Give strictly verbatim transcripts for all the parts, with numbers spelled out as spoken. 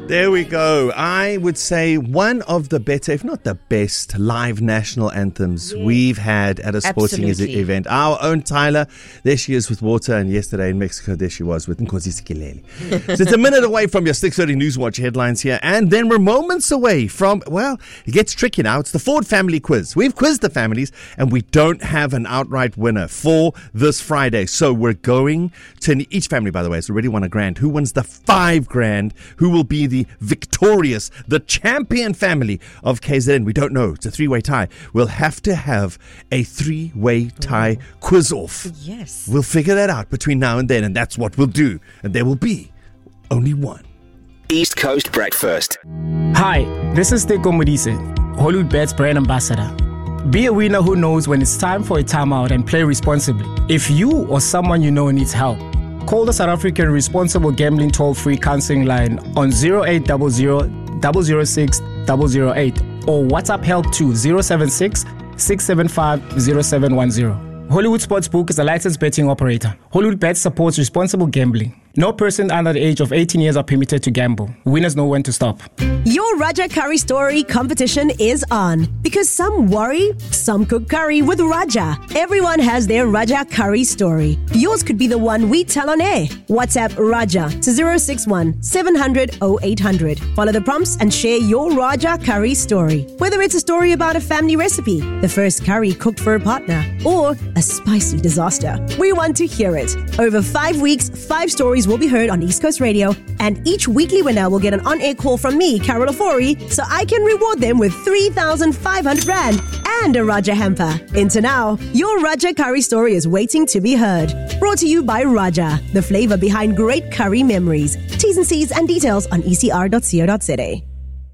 There we go. I would say one of the better, if not the best, live national anthems yes. we've had at a sporting Absolutely. event. Our own Tyler, there she is with water, and yesterday in Mexico, there she was with Nkosi Sikeleli. So it's a minute away from your six thirty Newswatch headlines here, and then we're moments away from, well, it gets tricky now. It's the Ford family quiz. We've quizzed the families, and we don't have an outright winner for this Friday. So we're going to, each family, by the way, has already won a grand. Who wins the five grand? Who will be the victorious, the champion family of K Z N? We don't know. It's a three-way tie. We'll have to have a three-way tie oh. quiz-off. Yes. We'll figure that out between now and then, and that's what we'll do. And there will be only one. East Coast Breakfast. Hi, this is Teko Modise, Hollywood Bets brand ambassador. Be a winner who knows when it's time for a timeout and play responsibly. If you or someone you know needs help, call the South African Responsible Gambling Toll-Free Counseling Line on zero eight zero zero, zero zero six, zero zero eight or WhatsApp help to zero seven six, six seven five, zero seven one zero. Hollywood Sportsbook is a licensed betting operator. Hollywood Bets supports responsible gambling. No person under the age of eighteen years are permitted to gamble. Winners know when to stop. Your Raja Curry Story competition is on. Because some worry, some cook curry with Raja. Everyone has their Raja Curry story. Yours could be the one we tell on air. WhatsApp Raja to zero six one, seven hundred, oh eight hundred. Follow the prompts and share your Raja Curry story. Whether it's a story about a family recipe, the first curry cooked for a partner, or a spicy disaster, we want to hear it. Over five weeks, five stories will be heard on East Coast Radio, and each weekly winner will get an on-air call from me, Carol Ofori, so I can reward them with three thousand five hundred rand and a Raja hamper. Into now, your Raja Curry story is waiting to be heard. Brought to you by Raja, the flavor behind great curry memories. T's and C's and details on e c r dot co dot z a.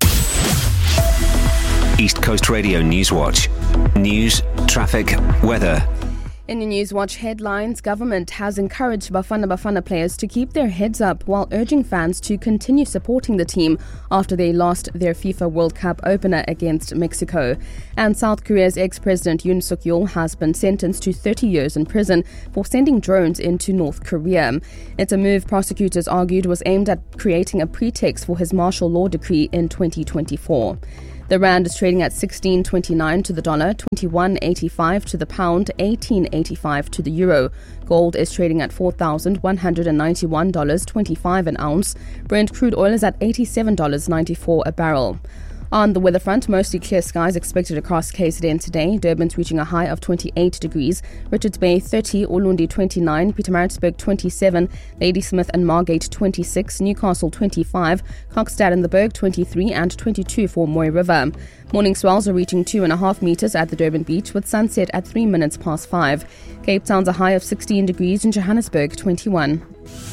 East Coast Radio Newswatch. News, traffic, weather. In the Newswatch headlines, government has encouraged Bafana Bafana players to keep their heads up while urging fans to continue supporting the team after they lost their FIFA World Cup opener against Mexico. And South Korea's ex-president Yoon Suk-yeol has been sentenced to thirty years in prison for sending drones into North Korea. It's a move prosecutors argued was aimed at creating a pretext for his martial law decree in twenty twenty-four. The rand is trading at sixteen twenty-nine to the dollar, twenty-one eighty-five to the pound, eighteen eighty-five to the euro. Gold is trading at four thousand one hundred ninety-one dollars and twenty-five cents an ounce. Brent crude oil is at eighty-seven dollars and ninety-four cents a barrel. On the weather front, mostly clear skies expected across K Z N today. Durban's reaching a high of twenty-eight degrees. Richards Bay thirty, Ulundi twenty-nine, Pietermaritzburg twenty-seven, Ladysmith and Margate twenty-six, Newcastle twenty-five, Kokstad and the Berg twenty-three and twenty-two for Mooi River. Morning swells are reaching two and a half meters at the Durban beach with sunset at three minutes past five. Cape Town's a high of sixteen degrees and Johannesburg twenty-one.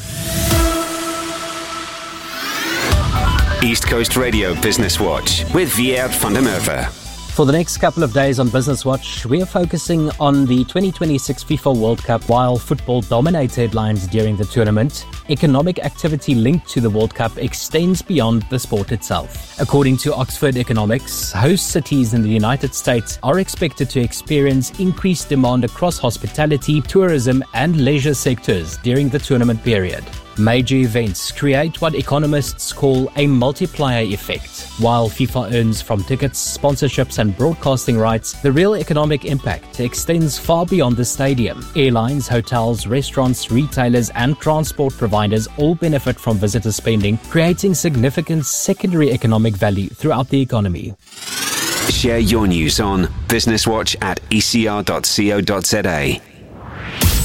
East Coast Radio Business Watch with Viert van der Merwe. For the next couple of days on Business Watch, we are focusing on the twenty twenty-six FIFA World Cup. While football dominates headlines during the tournament, economic activity linked to the World Cup extends beyond the sport itself. According to Oxford Economics, host cities in the United States are expected to experience increased demand across hospitality, tourism and leisure sectors during the tournament period. Major events create what economists call a multiplier effect. While FIFA earns from tickets, sponsorships and broadcasting rights, the real economic impact extends far beyond the stadium. Airlines, hotels, restaurants, retailers and transport providers all benefit from visitor spending, creating significant secondary economic value throughout the economy. Share your news on Business Watch at e c r dot co dot z a.